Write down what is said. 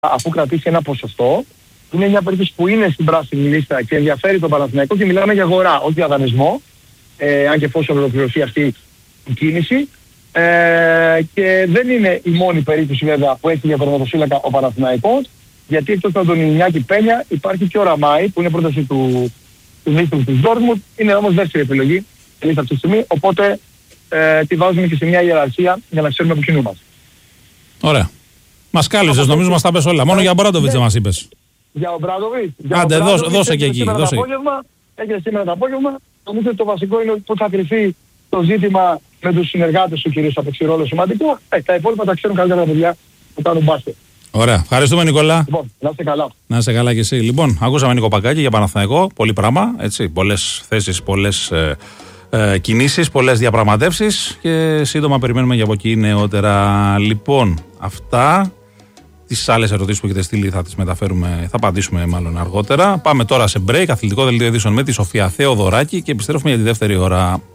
αφού κρατήσει ένα ποσοστό. Είναι μια περίπτωση που είναι στην πράσινη λίστα και ενδιαφέρει τον Παναθηναϊκό και μιλάμε για αγορά, όχι για δανεισμό, αν και εφόσον ολοκληρωθεί αυτή η κίνηση. Και δεν είναι η μόνη περίπτωση βέβαια που έχει για τερματοφύλακα ο Παναθηναϊκός, γιατί εκτός από τον Ινιάκη Πένια υπάρχει και ο Ραμάη που είναι πρόταση του Μίστρου της Ντόρτμουντ, είναι όμως δεύτερη επιλογή αυτή τη στιγμή, οπότε τη βάζουμε και σε μια ιεραρχία για να ξέρουμε από κοινού μας. Ωραία. Μας κάλυψες, νομίζω μας τα πες όλα. Μόνο για Ομπράντοβιτς δεν μας είπες. Για Ομπράντοβιτς. Άντε, δώσε και εκεί. Έγινε σήμερα το απόγευμα. Νομίζω ότι το βασικό είναι που θα κρυφεί το ζήτημα με τους συνεργάτες του, κυρίως θα παίξει ρόλο σημαντικό. Τα υπόλοιπα τα ξέρουν καλύτερα τα παιδιά που κάνουν μπάσκετ. Ωραία. Ευχαριστούμε, Νικόλα. Λοιπόν, να είστε καλά. Να είστε καλά κι εσύ. Λοιπόν, ακούσαμε Νίκο Παγκάκη για Παναθηναϊκό. Πολύ πράγμα. Πολλές θέσεις, πολλές κινήσεις, πολλές διαπραγματεύσεις και σύντομα περιμένουμε για από εκεί νεότερα. Λοιπόν, αυτά. Τις άλλες ερωτήσεις που έχετε στείλει θα τις μεταφέρουμε, θα απαντήσουμε μάλλον αργότερα. Πάμε τώρα σε break, αθλητικό δελτίο ειδήσεων με τη Σοφία Θεοδωράκη και επιστρέφουμε για τη δεύτερη ώρα.